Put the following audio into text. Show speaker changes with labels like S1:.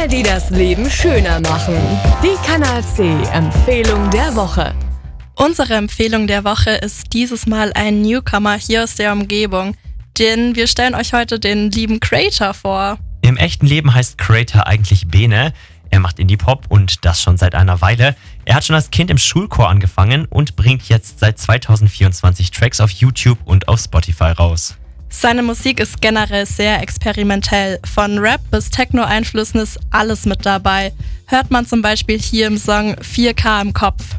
S1: Dinge, die das Leben schöner machen. Die Kanal C Empfehlung der Woche.
S2: Unsere Empfehlung der Woche ist dieses Mal ein Newcomer hier aus der Umgebung, denn wir stellen euch heute den lieben Creator vor.
S3: Im echten Leben heißt Creator eigentlich Bene. Er macht Indie-Pop und das schon seit einer Weile. Er hat schon als Kind im Schulchor angefangen und bringt jetzt seit 2024 Tracks auf YouTube und auf Spotify raus.
S2: Seine Musik ist generell sehr experimentell. Von Rap bis Techno-Einflüssen ist alles mit dabei. Hört man zum Beispiel hier im Song 4K im Kopf.